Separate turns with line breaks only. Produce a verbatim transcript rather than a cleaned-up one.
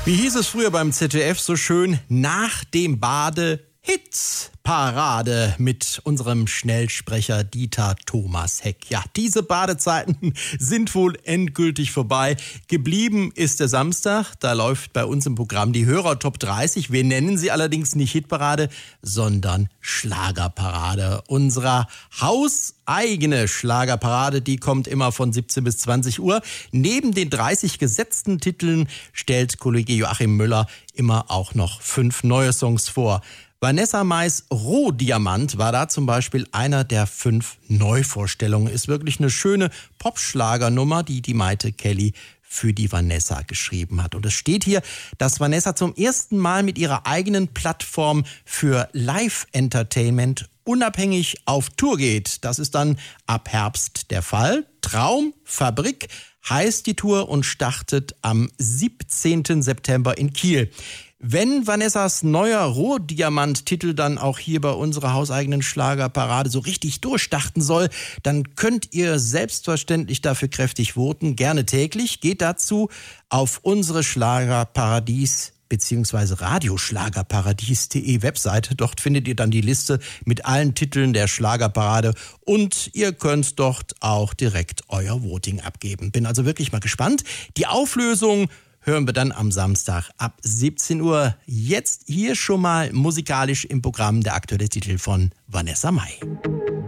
Wie hieß es früher beim Z D F so schön? Nach dem Bade Hitparade mit unserem Schnellsprecher Dieter Thomas Heck. Ja, diese Badezeiten sind wohl endgültig vorbei. Geblieben ist der Samstag. Da läuft bei uns im Programm die Hörer Top dreißig. Wir nennen sie allerdings nicht Hitparade, sondern Schlagerparade. Unsere hauseigene Schlagerparade, die kommt immer von siebzehn bis zwanzig Uhr. Neben den dreißig gesetzten Titeln stellt Kollege Joachim Müller immer auch noch fünf neue Songs vor. Vanessa Mais Rohdiamant war da zum Beispiel einer der fünf Neuvorstellungen. Ist wirklich eine schöne Popschlagernummer, die die Maite Kelly für die Vanessa geschrieben hat. Und es steht hier, dass Vanessa zum ersten Mal mit ihrer eigenen Plattform für Live-Entertainment unabhängig auf Tour geht. Das ist dann ab Herbst der Fall. Traumfabrik heißt die Tour und startet am siebzehnten September in Kiel. Wenn Vanessas neuer Rohdiamant-Titel dann auch hier bei unserer hauseigenen Schlagerparade so richtig durchstarten soll, dann könnt ihr selbstverständlich dafür kräftig voten. Gerne täglich. Geht dazu auf unsere Schlagerparadies bzw. radioschlagerparadies punkt de Webseite. Dort findet ihr dann die Liste mit allen Titeln der Schlagerparade und ihr könnt dort auch direkt euer Voting abgeben. Bin also wirklich mal gespannt. Die Auflösung hören wir dann am Samstag ab siebzehn Uhr. Jetzt hier schon mal musikalisch im Programm der aktuelle Titel von Vanessa Mai.